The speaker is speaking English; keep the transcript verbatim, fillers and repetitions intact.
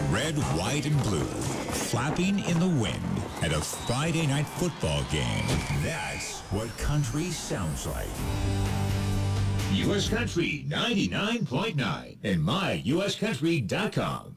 red, white, and blue, flapping in the wind at a Friday night football game. That's what country sounds like. U S Country ninety-nine point nine and my U S country dot com.